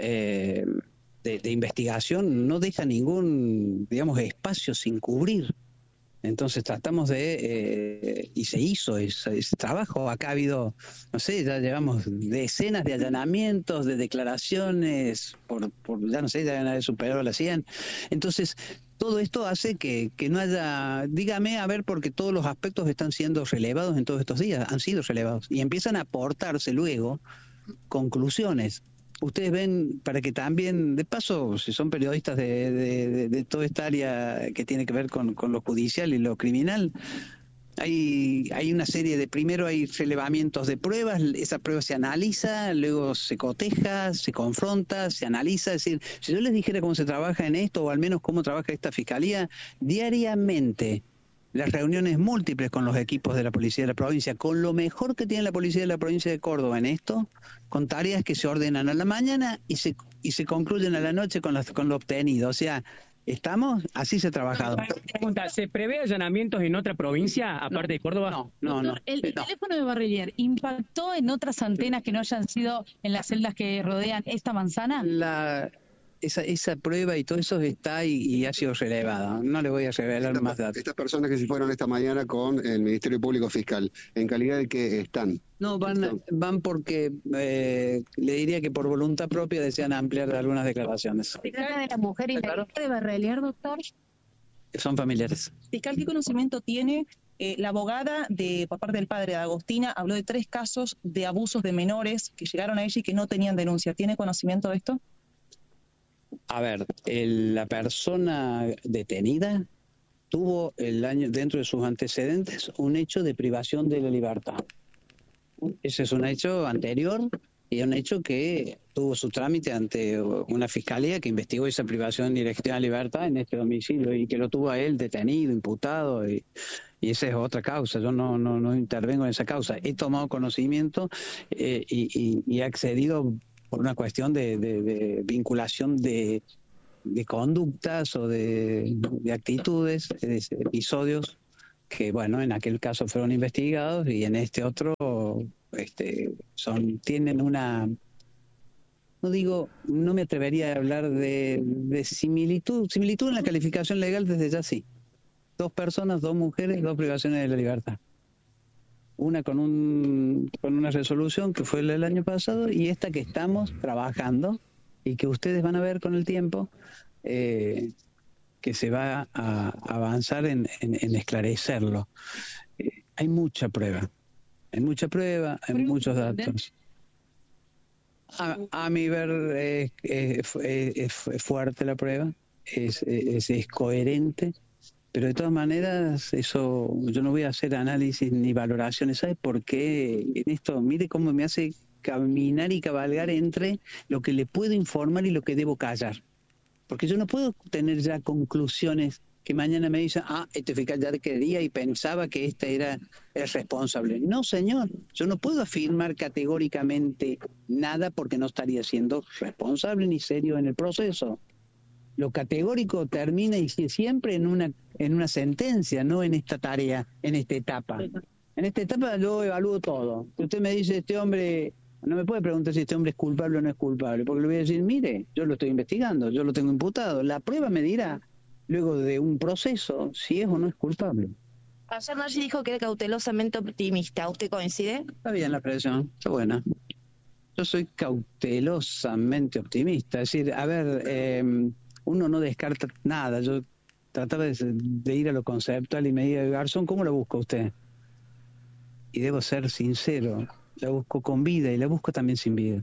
de investigación no deja ningún, digamos, espacio sin cubrir. Entonces tratamos y se hizo ese trabajo. Acá ha habido, no sé, ya llevamos decenas de allanamientos, de declaraciones, ya no sé, ya han superado las 100. Entonces, todo esto hace que no haya, dígame, a ver, porque todos los aspectos están siendo relevados en todos estos días, han sido relevados, y empiezan a aportarse luego conclusiones. Ustedes ven, para que también, de paso, si son periodistas de toda esta área que tiene que ver con lo judicial y lo criminal, hay una serie de, primero hay relevamientos de pruebas, esa prueba se analiza, luego se coteja, se confronta, se analiza. Es decir, si yo les dijera cómo se trabaja en esto, o al menos cómo trabaja esta fiscalía, diariamente, las reuniones múltiples con los equipos de la Policía de la Provincia, con lo mejor que tiene la Policía de la Provincia de Córdoba en esto, con tareas que se ordenan a la mañana y se concluyen a la noche con lo obtenido. O sea, así se ha trabajado. Pregunta, ¿se prevé allanamientos en otra provincia, aparte de Córdoba? No. ¿El teléfono de Barrelier impactó en otras antenas que no hayan sido en las celdas que rodean esta manzana? Esa prueba y todo eso está y ha sido relevada. No le voy a revelar más datos. Estas personas que se fueron esta mañana con el Ministerio Público Fiscal, ¿en calidad de qué están? No, van porque le diría que por voluntad propia desean ampliar algunas declaraciones. ¿Se trata de la mujer integrante de Barrelier, doctor? Son familiares. Fiscal, ¿qué conocimiento tiene? La abogada por parte del padre de Agostina habló de 3 casos de abusos de menores que llegaron a ella y que no tenían denuncia. ¿Tiene conocimiento de esto? A ver, la persona detenida tuvo dentro de sus antecedentes un hecho de privación de la libertad. Ese es un hecho anterior y un hecho que tuvo su trámite ante una fiscalía que investigó esa privación ilegítima de libertad en este domicilio y que lo tuvo a él detenido, imputado, y esa es otra causa. Yo no intervengo en esa causa. He tomado conocimiento y he accedido por una cuestión de vinculación de conductas o de actitudes, de episodios que, bueno, en aquel caso fueron investigados y en este otro tienen una, no me atrevería a hablar de similitud en la calificación legal desde ya sí. 2 personas, 2 mujeres, 2 privaciones de la libertad. Una con una resolución que fue el año pasado y esta que estamos trabajando y que ustedes van a ver con el tiempo que se va a avanzar en esclarecerlo. Hay mucha prueba, hay muchos datos. A mi ver es fuerte la prueba, es coherente, pero de todas maneras eso yo no voy a hacer análisis ni valoraciones. ¿Sabe por qué? En esto, mire cómo me hace caminar y cabalgar entre lo que le puedo informar y lo que debo callar. Porque yo no puedo tener ya conclusiones que mañana me dicen, este fiscal ya quería y pensaba que esta era responsable. No, señor, yo no puedo afirmar categóricamente nada porque no estaría siendo responsable ni serio en el proceso. Lo categórico termina y siempre en una sentencia, no en esta tarea, en esta etapa. En esta etapa yo evalúo todo. Si usted me dice, este hombre... No me puede preguntar si este hombre es culpable o no es culpable, porque le voy a decir, mire, yo lo estoy investigando, yo lo tengo imputado. La prueba me dirá, luego de un proceso, si es o no es culpable. Ayer Maggi dijo que era cautelosamente optimista. ¿Usted coincide? Está bien la expresión, está buena. Yo soy cautelosamente optimista. Es decir, a ver, uno no descarta nada. Yo trataba de ir a lo conceptual y me diga, Garzón, ¿cómo lo busca usted? Y debo ser sincero. La busco con vida y la busco también sin vida.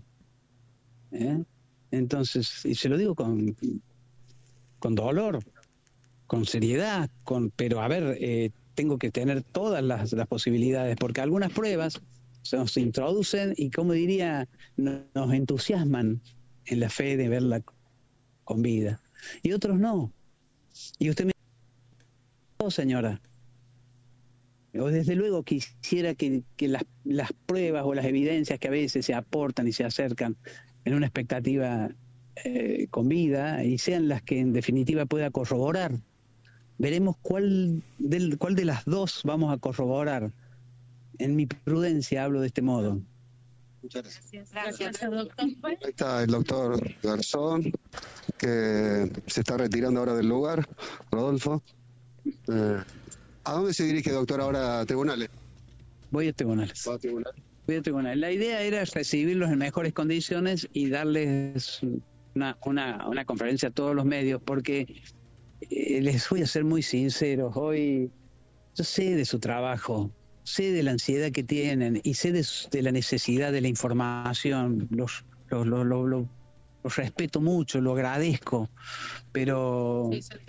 Entonces, y se lo digo con dolor, con seriedad, pero a ver, tengo que tener todas las posibilidades, porque algunas pruebas se nos introducen y, como diría, nos entusiasman en la fe de verla con vida. Y otros no. Y usted me dice, señora, o desde luego quisiera que las pruebas o las evidencias que a veces se aportan y se acercan en una expectativa con vida y sean las que en definitiva pueda corroborar. Veremos cuál de las dos vamos a corroborar. En mi prudencia hablo de este modo. Muchas gracias. Gracias. Ahí está el doctor Garzón, que se está retirando ahora del lugar. Rodolfo. ¿A dónde se dirige, doctor, ahora a tribunales? Voy a tribunales. ¿Va a tribunales? Voy a tribunales. La idea era recibirlos en mejores condiciones y darles una conferencia a todos los medios, porque les voy a ser muy sincero. Hoy yo sé de su trabajo, sé de la ansiedad que tienen y sé de la necesidad de la información. Los respeto mucho, lo agradezco, pero...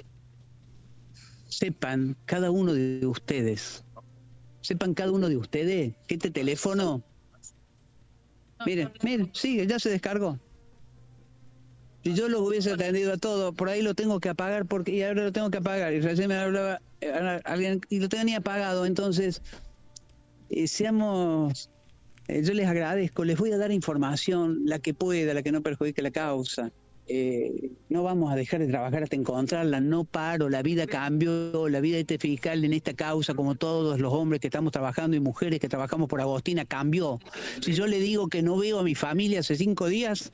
Sepan cada uno de ustedes que este teléfono, miren, sigue, ya se descargó. Si yo los hubiese atendido a todos, por ahí lo tengo que apagar y ahora lo tengo que apagar. Y recién me hablaba alguien y lo tenía apagado. Entonces, yo les agradezco, les voy a dar información, la que pueda, la que no perjudique la causa. No vamos a dejar de trabajar hasta encontrarla, no paro, la vida cambió, la vida de este fiscal en esta causa, como todos los hombres que estamos trabajando y mujeres que trabajamos por Agostina, cambió. Si yo le digo que no veo a mi familia hace 5 días,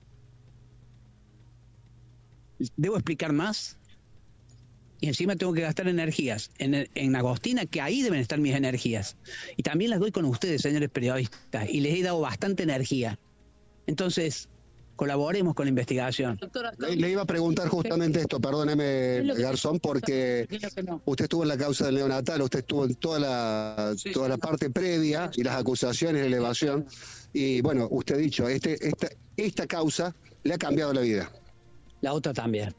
¿debo explicar más? Y encima tengo que gastar energías en Agostina, que ahí deben estar mis energías. Y también las doy con ustedes, señores periodistas, y les he dado bastante energía. Entonces... colaboremos con la investigación. Le iba a preguntar justamente esto, perdóneme, Garzón, porque usted estuvo en la causa del neonatal, usted estuvo en toda la parte previa y las acusaciones, la elevación, y bueno, usted ha dicho, esta causa le ha cambiado la vida. La otra también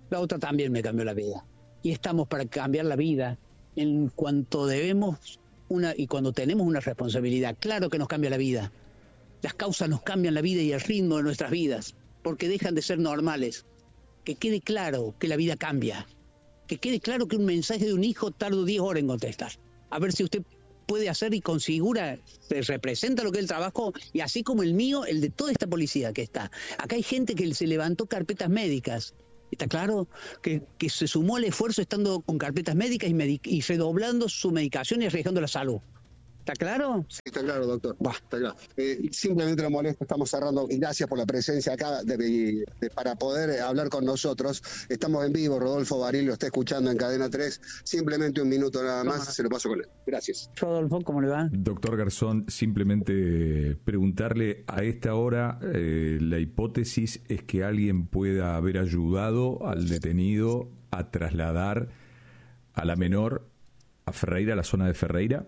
me cambió la vida. Y estamos para cambiar la vida en cuanto debemos y cuando tenemos una responsabilidad, claro que nos cambia la vida. Las causas nos cambian la vida y el ritmo de nuestras vidas, porque dejan de ser normales. Que quede claro que la vida cambia. Que quede claro que un mensaje de un hijo tarda 10 horas en contestar. A ver si usted puede hacer y configura, representa lo que es el trabajo, y así como el mío, el de toda esta policía que está. Acá hay gente que se levantó carpetas médicas. ¿Está claro? Que se sumó al esfuerzo estando con carpetas médicas y redoblando su medicación y arriesgando la salud. ¿Está claro? Sí, está claro, doctor. Está claro. Simplemente lo molesto, estamos cerrando. Gracias por la presencia acá para poder hablar con nosotros. Estamos en vivo, Rodolfo Baril lo está escuchando en Cadena 3. Simplemente un minuto nada más, se lo paso con él. Gracias. Rodolfo, ¿cómo le va? Doctor Garzón, simplemente preguntarle, a esta hora la hipótesis es que alguien pueda haber ayudado al detenido a trasladar a la menor a Ferreira, a la zona de Ferreira.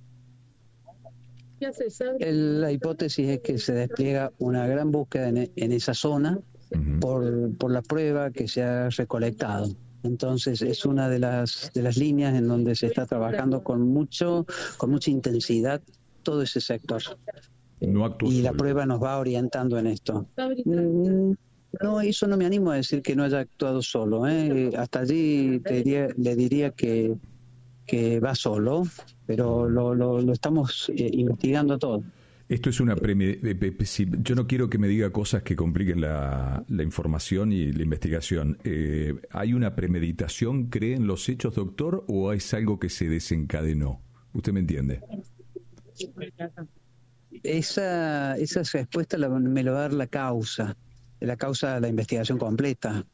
La hipótesis es que se despliega una gran búsqueda en esa zona por la prueba que se ha recolectado. Entonces es una de las líneas en donde se está trabajando con mucha intensidad todo ese sector. Y la prueba nos va orientando en esto. No, eso no me animo a decir que no haya actuado solo. Hasta allí le diría que va solo, pero lo estamos investigando todo. Esto es una yo no quiero que me diga cosas que compliquen la información y la investigación. ¿Hay una premeditación, cree, en los hechos, doctor, o es algo que se desencadenó? ¿Usted me entiende? Esa respuesta me lo va a dar la causa de la investigación completa.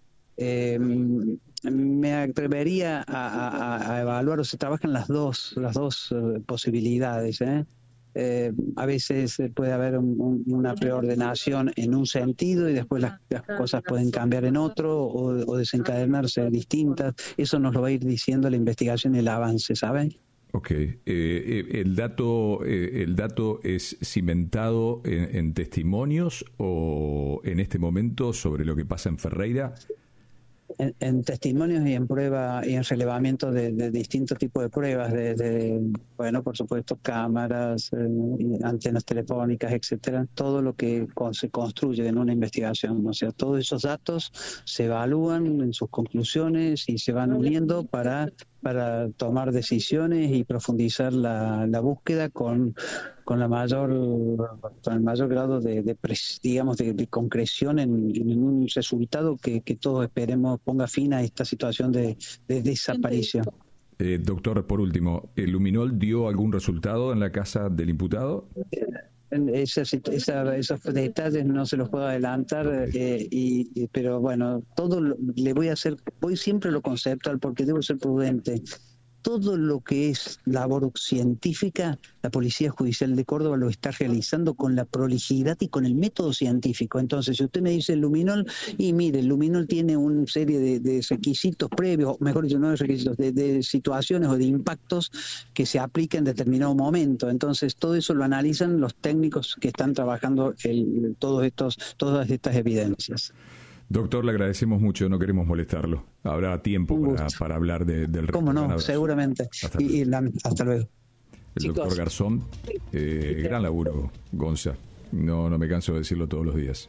Me atrevería a evaluar, o se trabajan las dos posibilidades. A veces puede haber una preordenación en un sentido y después las cosas pueden cambiar en otro o desencadenarse distintas. Eso nos lo va a ir diciendo la investigación y el avance, ¿saben? Ok. ¿El dato es cimentado en testimonios o en este momento sobre lo que pasa en Ferreira? En testimonios y en prueba y en relevamiento de distintos tipos de pruebas, bueno, por supuesto, cámaras, antenas telefónicas, etcétera, todo lo que se construye en una investigación. O sea, todos esos datos se evalúan en sus conclusiones y se van uniendo para tomar decisiones y profundizar la búsqueda con el mayor grado de concreción en un resultado que todos esperemos ponga fin a esta situación de desaparición. Doctor, por último, ¿el Luminol dio algún resultado en la casa del imputado? Esos detalles no se los puedo adelantar, pero bueno, voy siempre a lo conceptual porque debo ser prudente. Todo lo que es labor científica, la Policía Judicial de Córdoba lo está realizando con la prolijidad y con el método científico. Entonces, si usted me dice el Luminol, y mire, el Luminol tiene una serie de requisitos previos, mejor dicho, no de requisitos, de situaciones o de impactos que se aplican en determinado momento. Entonces, todo eso lo analizan los técnicos que están trabajando todas estas evidencias. Doctor, le agradecemos mucho, no queremos molestarlo. Habrá tiempo para hablar del resto. ¿Cómo no? Seguramente. Hasta luego. El doctor Garzón, gran laburo, Gonza. No me canso de decirlo todos los días.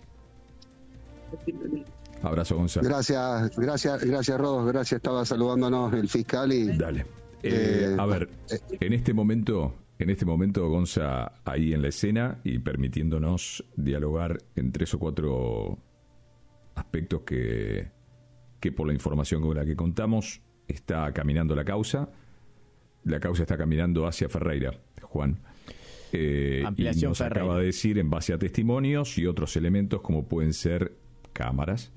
Abrazo, Gonza. Gracias, Rodos. Gracias, estaba saludándonos el fiscal y... Dale. A ver, en este momento, Gonza, ahí en la escena y permitiéndonos dialogar en 3 o 4 aspectos que por la información con la que contamos está caminando la causa está caminando hacia Ferreira, Juan, y nos acaba de decir en base a testimonios y otros elementos como pueden ser cámaras,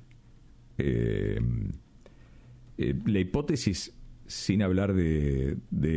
la hipótesis, sin hablar de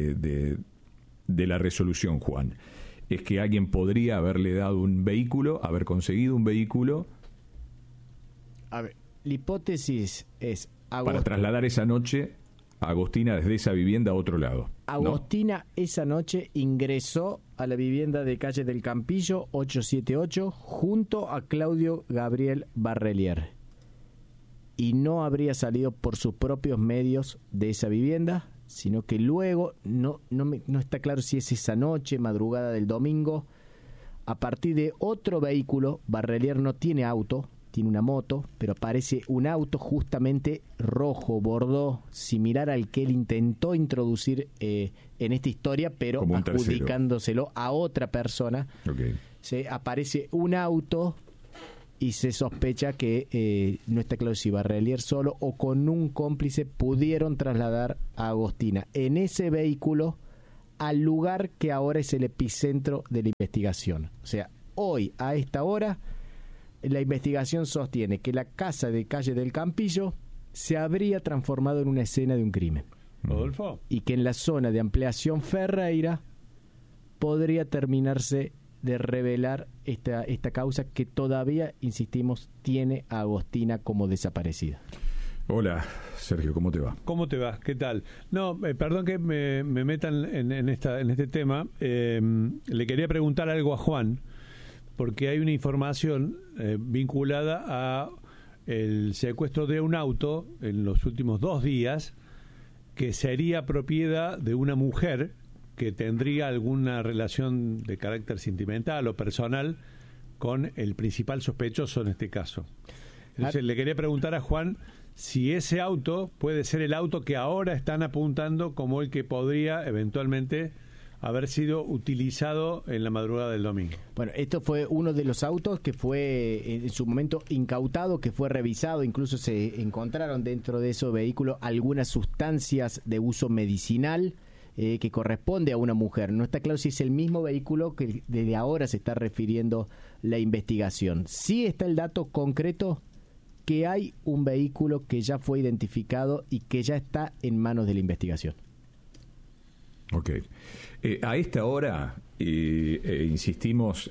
la resolución, Juan, es que alguien podría haberle dado haber conseguido un vehículo. A ver, la hipótesis es... para trasladar esa noche a Agostina desde esa vivienda a otro lado. Agostina esa noche ingresó a la vivienda de calle del Campillo 878 junto a Claudio Gabriel Barrelier. Y no habría salido por sus propios medios de esa vivienda sino que luego, no está claro si es esa noche, madrugada del domingo, a partir de otro vehículo, Barrelier no tiene auto, tiene una moto, pero aparece un auto justamente rojo, bordó, similar al que él intentó introducir en esta historia, pero adjudicándoselo a otra persona. Okay. Aparece un auto y se sospecha que no está claro si Barrelier solo o con un cómplice pudieron trasladar a Agostina en ese vehículo al lugar que ahora es el epicentro de la investigación. O sea, hoy a esta hora la investigación sostiene que la casa de Calle del Campillo se habría transformado en una escena de un crimen. Rodolfo. Y que en la zona de ampliación Ferreira podría terminarse de revelar esta causa que todavía, insistimos, tiene a Agostina como desaparecida. Hola, Sergio, ¿cómo te va? ¿Cómo te va? ¿Qué tal? No, perdón que me metan en este tema. Le quería preguntar algo a Juan, porque hay una información vinculada a el secuestro de un auto en los últimos 2 días que sería propiedad de una mujer que tendría alguna relación de carácter sentimental o personal con el principal sospechoso en este caso. Entonces, le quería preguntar a Juan si ese auto puede ser el auto que ahora están apuntando como el que podría eventualmente haber sido utilizado en la madrugada del domingo. Bueno, esto fue uno de los autos que fue en su momento incautado, que fue revisado, incluso se encontraron dentro de ese vehículo algunas sustancias de uso medicinal que corresponde a una mujer. No está claro si es el mismo vehículo que desde ahora se está refiriendo la investigación. Sí está el dato concreto que hay un vehículo que ya fue identificado y que ya está en manos de la investigación. Ok. A esta hora, insistimos,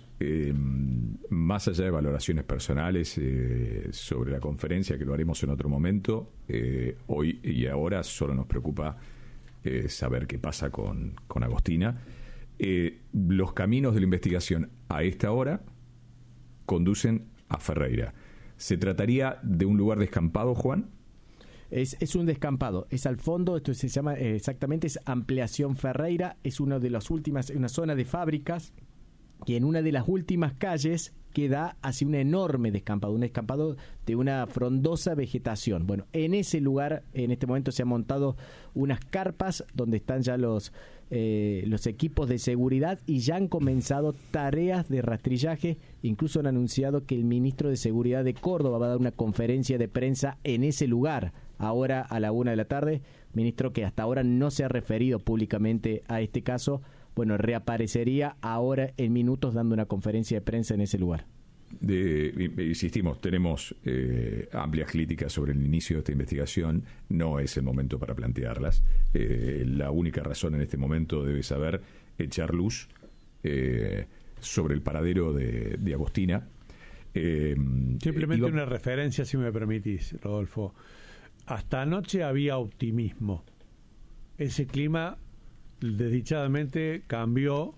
más allá de valoraciones personales sobre la conferencia, que lo haremos en otro momento, hoy y ahora solo nos preocupa saber qué pasa con Agostina. Los caminos de la investigación a esta hora conducen a Ferreira. ¿Se trataría de un lugar descampado, Juan? Es un descampado, es al fondo, esto se llama exactamente, es Ampliación Ferreira, es una de las últimas, una zona de fábricas que en una de las últimas calles queda hacia un enorme descampado, un descampado de una frondosa vegetación. Bueno, en ese lugar, en este momento se han montado unas carpas donde están ya los equipos de seguridad y ya han comenzado tareas de rastrillaje. Incluso han anunciado que el ministro de Seguridad de Córdoba va a dar una conferencia de prensa en ese lugar, ahora a la 1 de la tarde. Ministro que hasta ahora no se ha referido públicamente a este caso. Bueno, reaparecería ahora en minutos dando una conferencia de prensa en ese lugar. Insistimos, tenemos amplias críticas sobre el inicio de esta investigación. No es el momento para plantearlas. La única razón en este momento debe saber echar luz sobre el paradero de Agostina. Simplemente una referencia, si me permitís, Rodolfo. Hasta anoche había optimismo. Ese clima desdichadamente cambió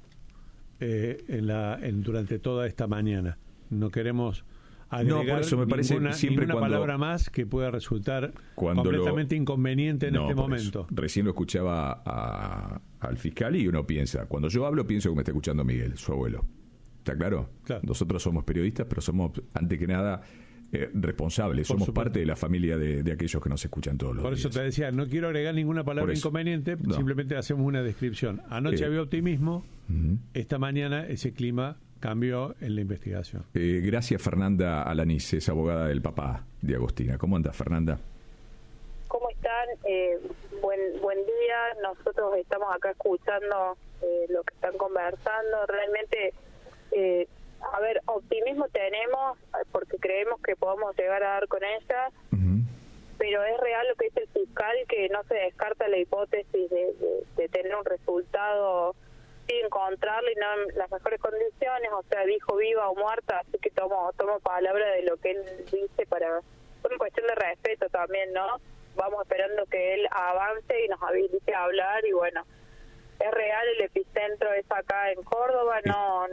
durante toda esta mañana. No queremos agregar por eso me parece ninguna palabra más que pueda resultar completamente inconveniente en este momento. Recién lo escuchaba al fiscal y uno piensa, cuando yo hablo pienso que me está escuchando Miguel, su abuelo. ¿Está claro? Claro. Nosotros somos periodistas, pero somos, antes que nada, responsables. Somos parte de la familia de aquellos que nos escuchan todos los días. Por eso te decía, no quiero agregar ninguna palabra inconveniente, simplemente hacemos una descripción. Anoche había optimismo, esta mañana ese clima cambió en la investigación. Gracias, Fernanda Alanís, es abogada del papá de Agostina. ¿Cómo andas, Fernanda? ¿Cómo están? Buen día. Nosotros estamos acá escuchando lo que están conversando. Realmente, a ver, optimismo tenemos porque creemos que podemos llegar a dar con ella, pero es real lo que dice el fiscal, que no se descarta la hipótesis de tener un resultado sin encontrarlo y no en las mejores condiciones, o sea, dijo viva o muerta, así que tomo palabra de lo que él dice por una cuestión de respeto también, ¿no? Vamos esperando que él avance y nos habilite a hablar y bueno, es real, el epicentro es acá en Córdoba, no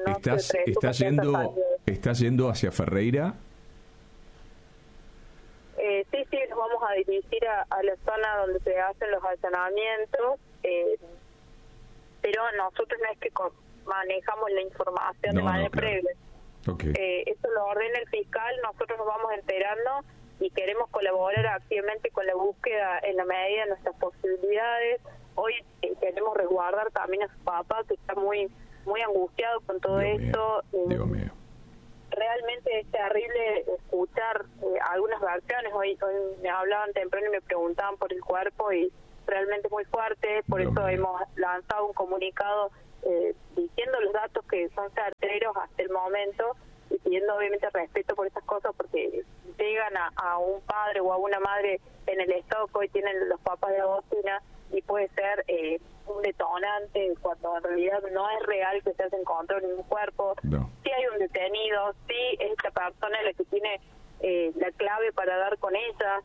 ¿Estás yendo hacia Ferreira? Sí, nos vamos a a dirigir a la zona donde se hacen los allanamientos, pero nosotros no es que manejamos la información de manera previa. Eso lo ordena el fiscal, nosotros nos vamos enterando y queremos colaborar activamente con la búsqueda en la medida de nuestras posibilidades. Hoy queremos resguardar también a su papá, que está muy angustiado con todo esto. Dios mío. Realmente es terrible escuchar algunas versiones. Hoy me hablaban temprano y me preguntaban por el cuerpo y realmente muy fuerte. Por eso hemos lanzado un comunicado diciendo los datos que son certeros hasta el momento y pidiendo obviamente respeto por estas cosas, porque llegan a un padre o a una madre en el estado que hoy tienen los papás de Agostina y puede ser un detonante cuando en realidad no es real que se haya encontrado ningún cuerpo. Sí hay un detenido, sí es esta persona la que tiene la clave para dar con ella.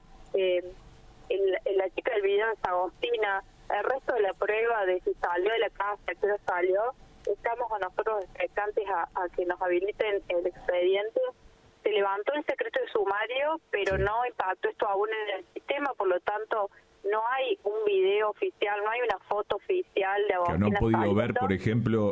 La chica del video es Agostina. El resto de la prueba de si salió de la casa, que no salió, estamos a nosotros expectantes a que nos habiliten el expediente. Se levantó el secreto de sumario, pero no impactó esto aún en el sistema, por lo tanto no hay un video oficial, no hay una foto oficial de Agostina. Que no han podido ver, por ejemplo,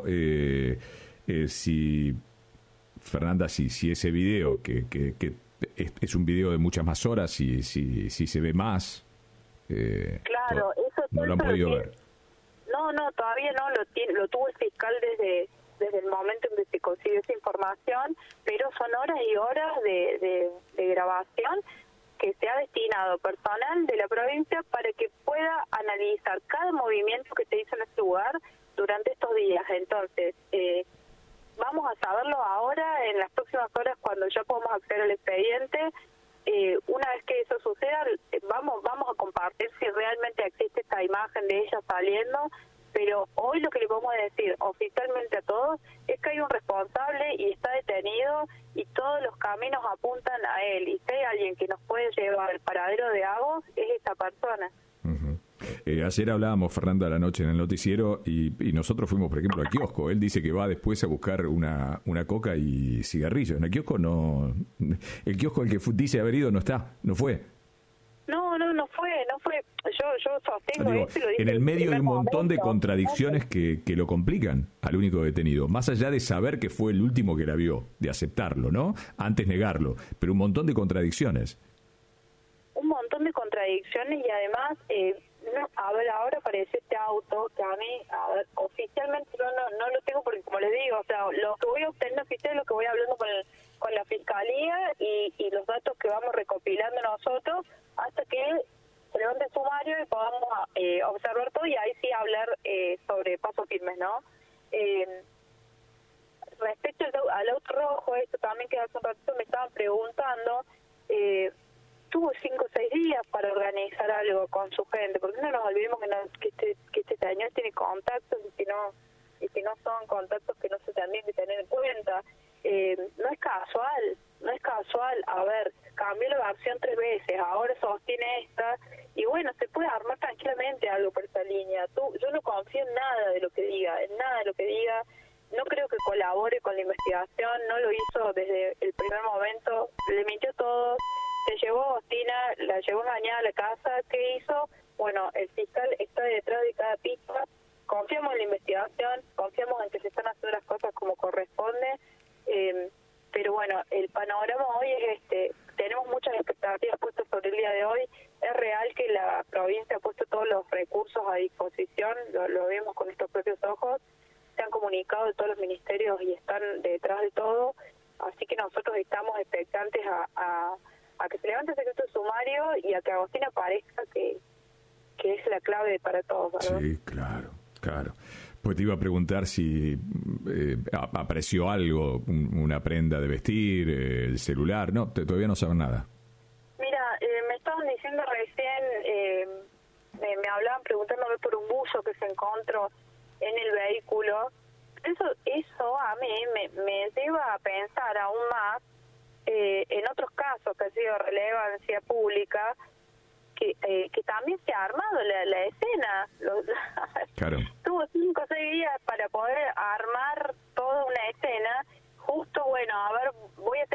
si Fernanda, si ese video, que es un video de muchas más horas, si se ve más. Claro, eso no lo han podido ver. No, todavía no lo tuvo el fiscal desde el momento en que se consiguió esa información, pero son horas y horas de grabación que se ha destinado personal de la provincia para que pueda analizar cada movimiento que se hizo en ese lugar durante estos días. Entonces, vamos a saberlo ahora, en las próximas horas, cuando ya podamos acceder al expediente. Una vez que eso suceda, vamos a compartir si realmente existe esta imagen de ella saliendo, pero hoy lo que le podemos decir oficialmente a todos es que hay un responsable y está detenido y todos los caminos apuntan a él, y si hay alguien que nos puede llevar al paradero de Agos, es esta persona. Ayer hablábamos, Fernanda, a la noche en el noticiero y nosotros fuimos, por ejemplo, al kiosco. Él dice que va después a buscar una coca y cigarrillos. En el kiosco no... El kiosco al que dice haber ido no fue. No fue. Yo sostengo eso. En el medio hay un montón de contradicciones que lo complican al único detenido. Más allá de saber que fue el último que la vio, de aceptarlo, ¿no? Antes negarlo. Pero un montón de contradicciones. Un montón de contradicciones y además... ahora aparece este auto que a mí, oficialmente no lo tengo porque, como les digo, o sea, lo que voy a obtener oficial es lo que voy hablando con la fiscalía y los datos que vamos recopilando nosotros hasta que se levante el sumario y podamos observar todo y ahí sí hablar sobre pasos firmes, ¿no? Respecto al auto rojo, esto también que hace un ratito me estaban preguntando, tuvo 5 o 6 días para organizar algo con su gente, porque no nos olvidemos que este señor tiene contactos y que no son contactos que no se tendrían que tener en cuenta. No es casual, a ver, cambió la versión 3 veces, ahora sostiene esta, y bueno, se puede armar tranquilamente algo por esa línea. Yo no confío en nada de lo que diga, no creo que colabore con la investigación, no lo hizo desde el primer momento, le mintió todo. Se llevó a Agostina, la llevó engañada a la casa. ¿Qué hizo? Bueno, el fiscal está detrás de cada pista. Confiamos en la investigación, confiamos en que se están haciendo las cosas como corresponde. Pero bueno, el panorama hoy es este. Tenemos muchas expectativas puestas sobre el día de hoy. Es real que la provincia ha puesto todos los recursos a disposición, lo vemos con nuestros propios ojos. Se han comunicado de todos los ministerios y están detrás de todo. Así que nosotros estamos expectantes a que se levante el secreto de sumario y a que Agostina parezca que es la clave para todos, ¿verdad? Sí, claro. Pues te iba a preguntar si apareció algo, una prenda de vestir, el celular. No, todavía no saben nada. Mira, me estaban diciendo recién, me hablaban preguntándome por un buzo que se encontró en el vehículo. Eso a mí me lleva a pensar aún más en otros casos que ha sido relevancia pública, que también se ha armado la escena. Claro. Tuvo 5 o 6 días para poder armar toda una escena. Justo, bueno, a ver, voy a hacer con este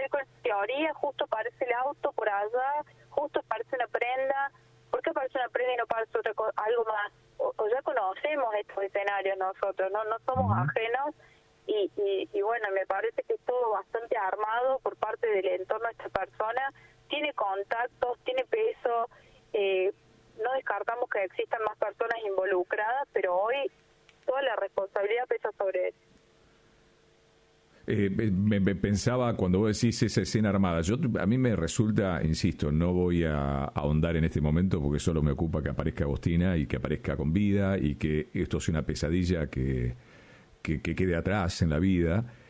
teoría justo aparece el auto por allá, justo aparece una prenda. ¿Por qué aparece una prenda y no aparece otra cosa, algo más? O ya conocemos estos escenarios nosotros, no somos ajenos. Y bueno, me parece que es todo bastante armado por parte del entorno de esta persona. Tiene contactos, tiene peso. No descartamos que existan más personas involucradas, pero hoy toda la responsabilidad pesa sobre él. Me pensaba cuando vos decís esa escena armada, a mí me resulta, insisto, no voy a ahondar en este momento porque solo me ocupa que aparezca Agostina y que aparezca con vida y que esto sea una pesadilla que quede atrás en la vida.